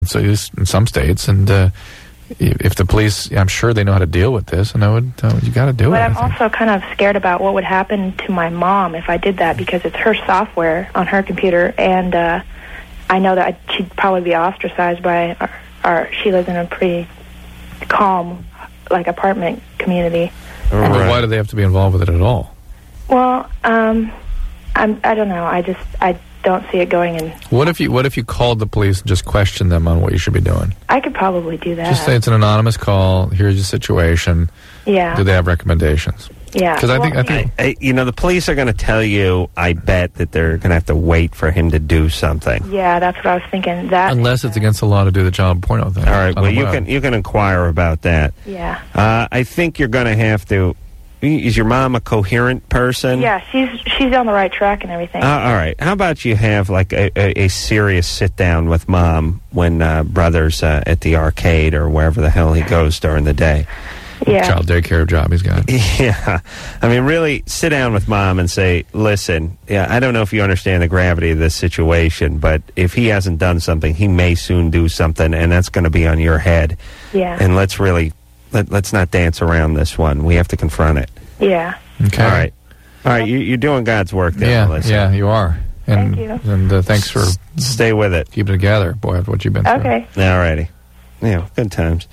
So in some states, and if the police, I'm sure they know how to deal with this, and you got to do it. But I'm also kind of scared about what would happen to my mom if I did that, because it's her software on her computer, and I know that she'd probably be ostracized by she lives in a pretty calm, like, apartment community. Right. Why do they have to be involved with it at all? Well, I don't know. I don't see it going in. What if you called the police and just questioned them on what you should be doing? I could probably do that. Just say it's an anonymous call. Here's your situation. Yeah. Do they have recommendations? Yeah. Because I think the police are going to tell you, I bet, that they're going to have to wait for him to do something. Yeah, that's what I was thinking. Unless it's against the law to do the child porno thing. All right. Well, you can inquire about that. Yeah. I think you're going to have to. Is your mom a coherent person? Yeah, she's on the right track and everything. All right. How about you have like a serious sit down with mom when brother's at the arcade or wherever the hell he goes during the day? Yeah. Child daycare job he's got. Yeah. I mean, really sit down with mom and say, listen, I don't know if you understand the gravity of this situation, but if he hasn't done something, he may soon do something, and that's going to be on your head. Yeah. And let's not dance around this one. We have to confront it. Yeah. Okay. All right. You're doing God's work there, yeah, Melissa. Yeah, you are. And, thank you. And thanks for stay with it. Keep it together, boy, after what you've been through. Okay. All righty. Yeah, good times.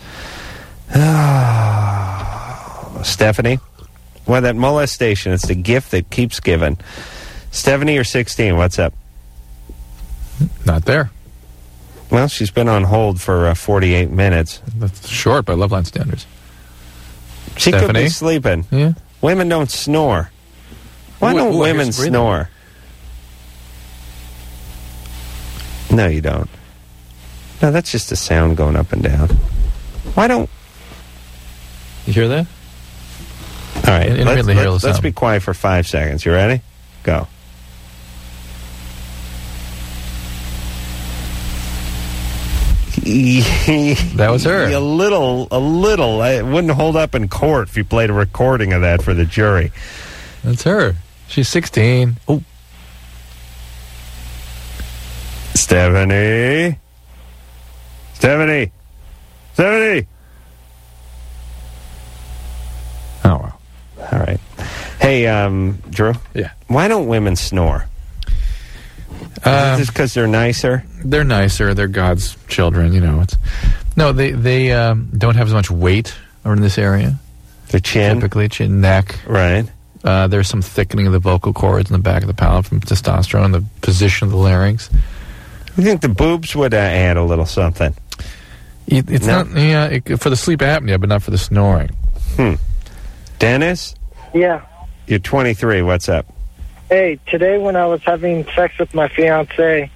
Stephanie? Well, that molestation, it's the gift that keeps giving. Stephanie, you're 16. What's up? Not there. Well, she's been on hold for 48 minutes. That's short by Loveline standards. She Stephanie? could be sleeping. Yeah. Women don't snore. Why don't women snore? No, you don't. No, that's just a sound going up and down. Why don't... You hear that? All right, let's sound. be quiet for 5 seconds. You ready? Go. That was her. A little. It wouldn't hold up in court if you played a recording of that for the jury. That's her. She's 16. Oh. Stephanie. Oh, well. All right. Hey, Drew. Yeah. Why don't women snore? Just because they're nicer? They're nicer. They're God's children. You know. They don't have as much weight in this area. Their chin? Typically, chin, neck. Right. There's some thickening of the vocal cords in the back of the palate from testosterone, the position of the larynx. You think the boobs would add a little something? It's not, for the sleep apnea, but not for the snoring. Dennis? Yeah. You're 23. What's up? Hey, today when I was having sex with my fiancée,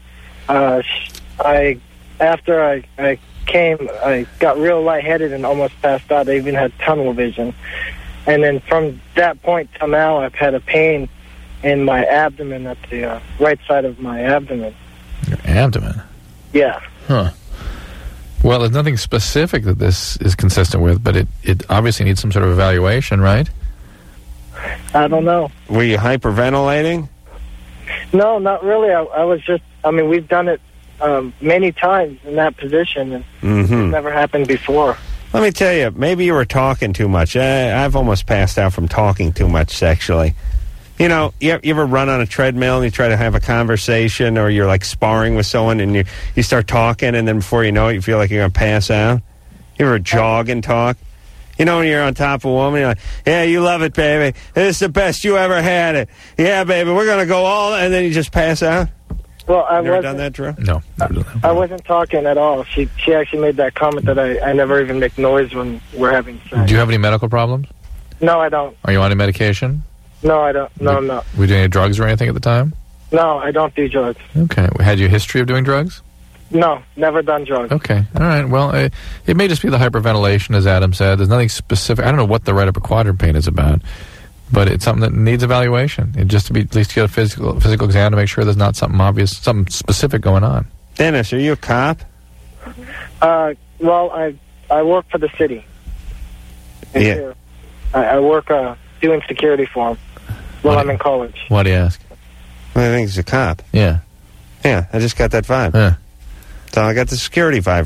after I came, I got real lightheaded and almost passed out. I even had tunnel vision. And then from that point till now, I've had a pain in my abdomen, at the right side of my abdomen. Your abdomen? Yeah. Huh. Well, there's nothing specific that this is consistent with, but it obviously needs some sort of evaluation, right? I don't know. Were you hyperventilating? No, not really. I was just, we've done it many times in that position, and it's never happened before. Let me tell you, maybe you were talking too much. I've almost passed out from talking too much sexually. You know, you ever run on a treadmill and you try to have a conversation, or you're like sparring with someone and you start talking, and then before you know it, you feel like you're going to pass out? You ever jog and talk? You know, when you're on top of a woman, you're like, yeah, you love it, baby. This is the best you ever had it. Yeah, baby, we're going to go all... And then you just pass out? Well, I never done that, Drew? No, never done that. I wasn't talking at all. She actually made that comment that I never even make noise when we're having sex. Do you have any medical problems? No, I don't. Are you on any medication? No, I don't. No, I'm not. Were you doing any drugs or anything at the time? No, I don't do drugs. Okay. Had you a history of doing drugs? No, never done drugs. Okay. All right. Well, it may just be the hyperventilation, as Adam said. There's nothing specific. I don't know what the right upper quadrant pain is about, but it's something that needs evaluation. It just to be at least get a physical exam to make sure there's not something obvious, something specific going on. Dennis, are you a cop? Well, I work for the city. Yeah. I work doing security for them while I'm in college. Why do you ask? Well, I think he's a cop. Yeah. Yeah, I just got that vibe. Yeah. So I got the security vibe